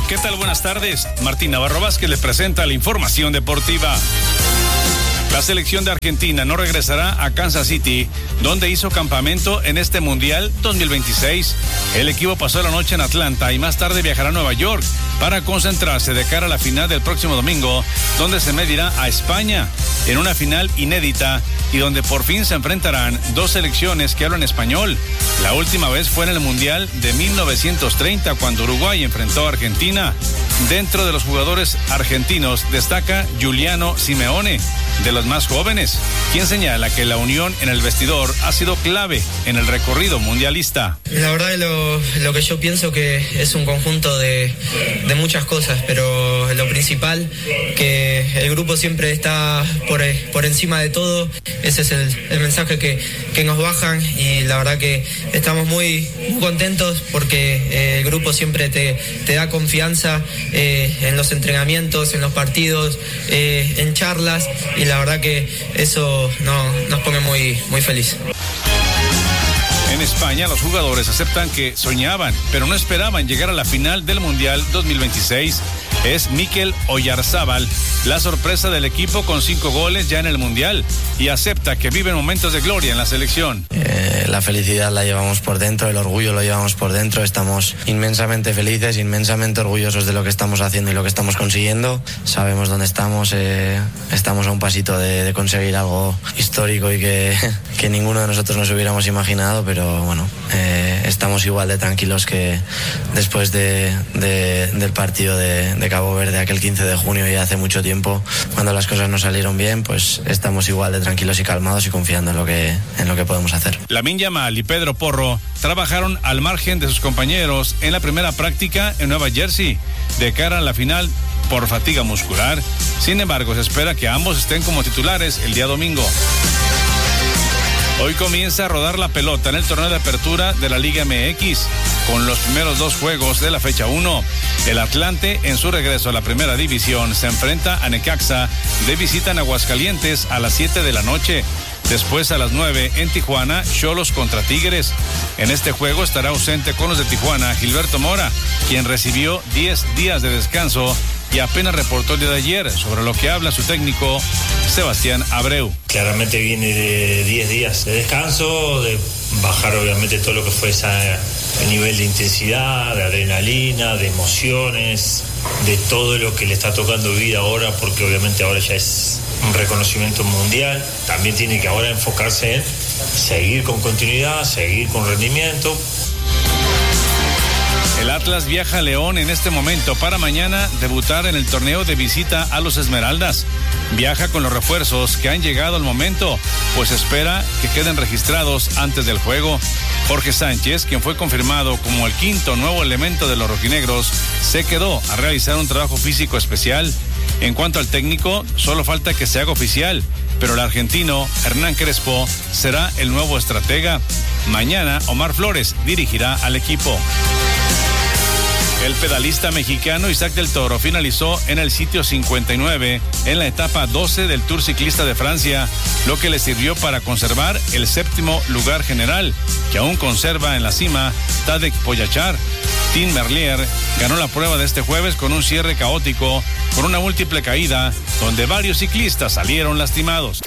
¿Qué tal? Buenas tardes. Martín Navarro Vázquez le presenta la información deportiva. La selección de Argentina no regresará a Kansas City, donde hizo campamento en este Mundial 2026. El equipo pasó la noche en Atlanta y más tarde viajará a Nueva York para concentrarse de cara a la final del próximo domingo, donde se medirá a España en una final inédita y donde por fin se enfrentarán dos selecciones que hablan español. La última vez fue en el Mundial de 1930, cuando Uruguay enfrentó a Argentina. Dentro de los jugadores argentinos destaca Giuliano Simeone, de los más jóvenes, quien señala que la unión en el vestidor ha sido clave en el recorrido mundialista. La verdad lo que yo pienso que es un conjunto de muchas cosas, pero lo principal, que el grupo siempre está por encima de todo. Ese es el mensaje que nos bajan, y la verdad que estamos muy contentos porque el grupo siempre te da confianza en los entrenamientos, en los partidos, en charlas, y la verdad que eso nos pone muy feliz. En España, los jugadores aceptan que soñaban, pero no esperaban llegar a la final del Mundial 2026. Es Mikel Oyarzábal la sorpresa del equipo, con 5 goles ya en el Mundial, y acepta que viven momentos de gloria en la selección. La felicidad la llevamos por dentro, el orgullo lo llevamos por dentro. Estamos inmensamente felices, inmensamente orgullosos de lo que estamos haciendo y lo que estamos consiguiendo. Sabemos dónde estamos, estamos a un pasito de conseguir algo histórico y que ninguno de nosotros nos hubiéramos imaginado, pero bueno, estamos igual de tranquilos que después del partido de Cabo Verde aquel 15 de junio y hace mucho tiempo, cuando las cosas no salieron bien, pues estamos igual de tranquilos y calmados y confiando en lo que podemos hacer. Lamine Yamal y Pedro Porro trabajaron al margen de sus compañeros en la primera práctica en Nueva Jersey de cara a la final por fatiga muscular. Sin embargo, se espera que ambos estén como titulares el día domingo. Hoy comienza a rodar la pelota en el torneo de apertura de la Liga MX, con los primeros 2 juegos de la fecha 1. El Atlante, en su regreso a la primera división, se enfrenta a Necaxa de visita en Aguascalientes a las 7 de la noche. Después, a las 9 en Tijuana, Xolos contra Tigres. En este juego estará ausente con los de Tijuana Gilberto Mora, quien recibió 10 días de descanso y apenas reportó el día de ayer, sobre lo que habla su técnico Sebastián Abreu. Claramente viene de 10 días de descanso, de bajar obviamente todo lo que fue el nivel de intensidad, de adrenalina, de emociones, de todo lo que le está tocando vivir ahora, porque obviamente ahora ya es un reconocimiento mundial. También tiene que ahora enfocarse en seguir con continuidad, seguir con rendimiento. El Atlas viaja a León en este momento para mañana debutar en el torneo de visita a los Esmeraldas. Viaja con los refuerzos que han llegado al momento, pues espera que queden registrados antes del juego. Jorge Sánchez, quien fue confirmado como el 5º nuevo elemento de los rojinegros, se quedó a realizar un trabajo físico especial. En cuanto al técnico, solo falta que se haga oficial, pero el argentino Hernán Crespo será el nuevo estratega. Mañana Omar Flores dirigirá al equipo. El pedalista mexicano Isaac del Toro finalizó en el sitio 59 en la etapa 12 del Tour Ciclista de Francia, lo que le sirvió para conservar el 7º lugar general, que aún conserva en la cima Tadej Pogačar. Tim Merlier ganó la prueba de este jueves con un cierre caótico por una múltiple caída, donde varios ciclistas salieron lastimados.